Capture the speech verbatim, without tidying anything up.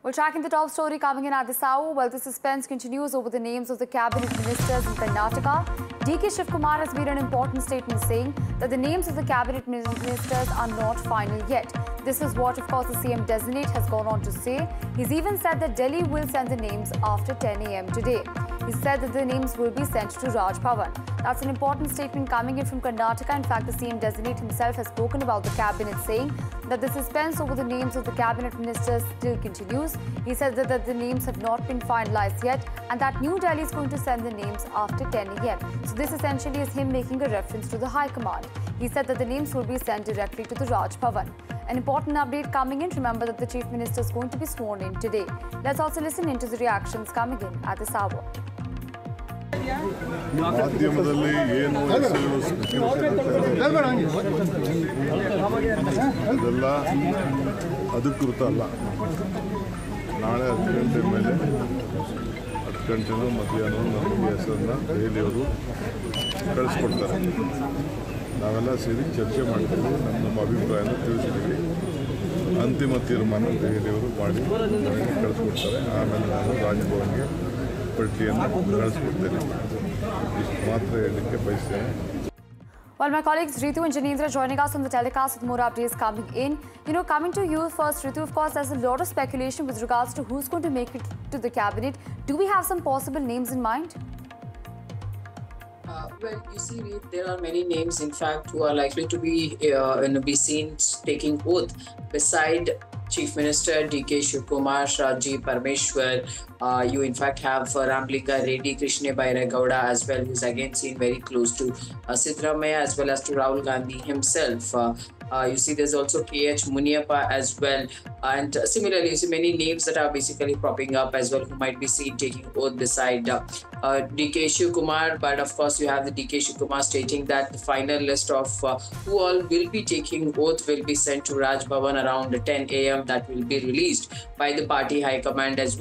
We're tracking the top story coming in at this hour. Well, the suspense continues over the names of the cabinet ministers in Karnataka. D K Shivkumar has made an important statement saying that the names of the cabinet ministers are not final yet. This is what, of course, the C M designate has gone on to say. He's even said that Delhi will send the names after ten A M today. He said that the names will be sent to Raj Bhavan. That's an important statement coming in from Karnataka. In fact, the C M designate himself has spoken about the cabinet, saying that the suspense over the names of the cabinet ministers still continues. He said that, that the names have not been finalized yet and that New Delhi is going to send the names after ten A M So this essentially is him making a reference to the High Command. He said that the names will be sent directly to the Raj Bhavan. An important update coming in. Remember that the Chief Minister is going to be sworn in today. Let's also listen into the reactions coming in at this hour. ಮಾಧ್ಯಮದಲ್ಲಿ ಏನು ಅದೆಲ್ಲ ಅಧಿಕೃತ ಅಲ್ಲ. ನಾಳೆ ಹತ್ತು ಗಂಟೆ ಮೇಲೆ ಹತ್ತು ಗಂಟೆನೂ ಮಧ್ಯಾಹ್ನ ನಮಗೆ ಹೆಸರನ್ನ ದೆಹಲಿಯವರು ಕಳಿಸ್ಕೊಡ್ತಾರೆ. ನಾವೆಲ್ಲ ಸೇರಿ ಚರ್ಚೆ ಮಾಡ್ತೀವಿ, ನಮ್ಮ ನಮ್ಮ ಅಭಿಪ್ರಾಯನ ತಿಳಿಸ್ತೀವಿ. ಅಂತಿಮ ತೀರ್ಮಾನ ದೆಹಲಿಯವರು ಮಾಡಿ ನನಗೆ ಕಳಿಸ್ಕೊಡ್ತಾರೆ. ಆಮೇಲೆ ನಾನು ರಾಜಭವನ್ಗೆ Well, my colleagues Ritu and Janindra joining us on the telecast with more updates coming in. You know, coming to you first, Ritu, of course, there's a lot of speculation with regards to who's going to make it to the cabinet. Do we have some possible names in mind? Uh, well, you see, there are many names, in fact, who are likely to be, uh, you know, be seen taking oath beside Chief Minister D K Shivkumar, G. Parameshwar. Uh, you in fact have uh, Ramlika Reddy, Krishna Bairagowda as well, who's again seen very close to uh, Siddaramaiah as well as to Rahul Gandhi himself. Uh, uh, you see there's also K H Muniappa as well. And uh, similarly, you see many names that are basically propping up as well, who might be seen taking oath beside uh, uh, D K Shivkumar. But of course, you have the D K Shivkumar stating that the final list of uh, who all will be taking oath will be sent to Raj Bhavan around ten A M That will be released by the party high command as well.